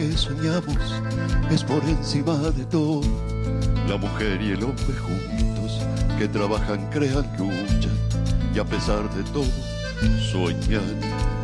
que soñamos es por encima de todo. La mujer y el hombre juntos, que trabajan, crean, luchan y a pesar de todo sueñan.